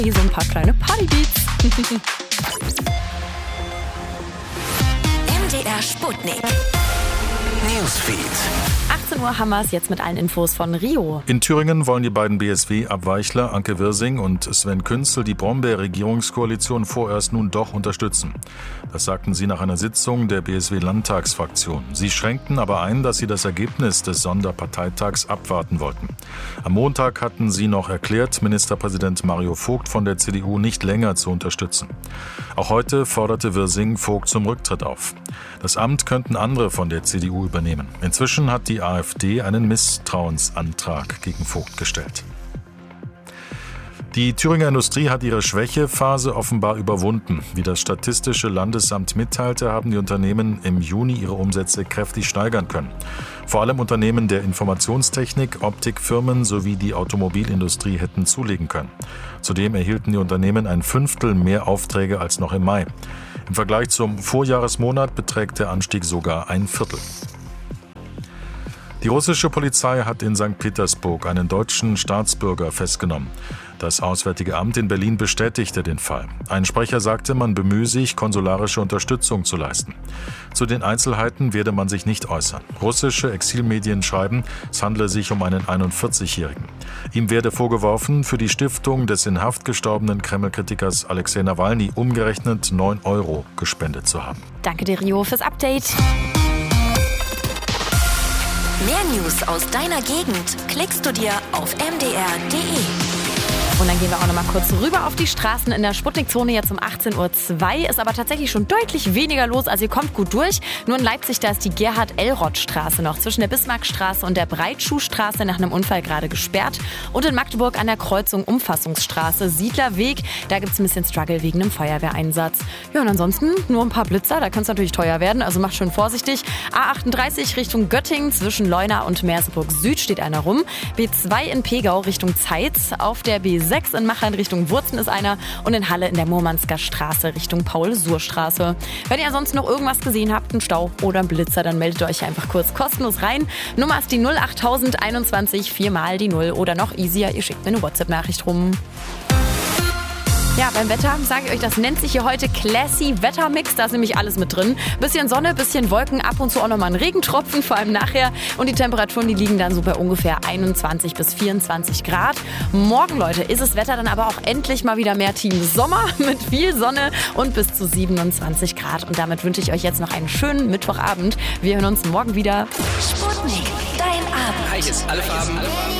Hier so ein paar kleine Partybeats. MDR Sputnik. Newsfeed. 18 Uhr haben wir es jetzt mit allen Infos von Rio. In Thüringen wollen die beiden BSW-Abweichler Anke Wirsing und Sven Künzel die Brombeer-Regierungskoalition vorerst nun doch unterstützen. Das sagten sie nach einer Sitzung der BSW-Landtagsfraktion. Sie schränkten aber ein, dass sie das Ergebnis des Sonderparteitags abwarten wollten. Am Montag hatten sie noch erklärt, Ministerpräsident Mario Vogt von der CDU nicht länger zu unterstützen. Auch heute forderte Wirsing Vogt zum Rücktritt auf. Das Amt könnten andere von der CDU übernehmen. Inzwischen hat die AfD einen Misstrauensantrag gegen Vogt gestellt. Die Thüringer Industrie hat ihre Schwächephase offenbar überwunden. Wie das Statistische Landesamt mitteilte, haben die Unternehmen im Juni ihre Umsätze kräftig steigern können. Vor allem Unternehmen der Informationstechnik, Optikfirmen sowie die Automobilindustrie hätten zulegen können. Zudem erhielten die Unternehmen 1/5 mehr Aufträge als noch im Mai. Im Vergleich zum Vorjahresmonat beträgt der Anstieg sogar 1/4. Die russische Polizei hat in St. Petersburg einen deutschen Staatsbürger festgenommen. Das Auswärtige Amt in Berlin bestätigte den Fall. Ein Sprecher sagte, man bemühe sich, konsularische Unterstützung zu leisten. Zu den Einzelheiten werde man sich nicht äußern. Russische Exilmedien schreiben, es handle sich um einen 41-Jährigen. Ihm werde vorgeworfen, für die Stiftung des in Haft gestorbenen Kreml-Kritikers Alexei Nawalny umgerechnet 9 € gespendet zu haben. Danke dir, Rio, fürs Update. Mehr News aus deiner Gegend klickst du dir auf mdr.de. Und dann gehen wir auch noch mal kurz rüber auf die Straßen in der Sputnik-Zone jetzt um 18:02 Uhr. Ist aber tatsächlich schon deutlich weniger los, also ihr kommt gut durch. Nur in Leipzig, da ist die Gerhard-Elroth-Straße noch zwischen der Bismarckstraße und der Breitschuhstraße nach einem Unfall gerade gesperrt. Und in Magdeburg an der Kreuzung Umfassungsstraße, Siedlerweg, da gibt es ein bisschen Struggle wegen einem Feuerwehreinsatz. Ja, und ansonsten nur ein paar Blitzer, da kann es natürlich teuer werden, also macht schön vorsichtig. A38 Richtung Göttingen zwischen Leuna und Merseburg Süd steht einer rum. B2 in Pegau Richtung Zeitz, auf der B6 in Machern Richtung Wurzen ist einer und in Halle in der Murmansker Straße Richtung Paul-Suhr-Straße. Wenn ihr ansonsten noch irgendwas gesehen habt, einen Stau oder einen Blitzer, dann meldet euch einfach kurz kostenlos rein. Nummer ist die 08021 4 die 0 oder noch easier, ihr schickt mir eine WhatsApp-Nachricht rum. Ja, beim Wetter sage ich euch, das nennt sich hier heute Classy Wettermix. Da ist nämlich alles mit drin. Bisschen Sonne, bisschen Wolken, ab und zu auch nochmal ein Regentropfen, vor allem nachher. Und die Temperaturen, die liegen dann so bei ungefähr 21 bis 24 Grad. Morgen, Leute, ist das Wetter dann aber auch endlich mal wieder mehr Team Sommer mit viel Sonne und bis zu 27 Grad. Und damit wünsche ich euch jetzt noch einen schönen Mittwochabend. Wir hören uns morgen wieder. Sputnik, dein Abend. Hi, hier ist alle Farben.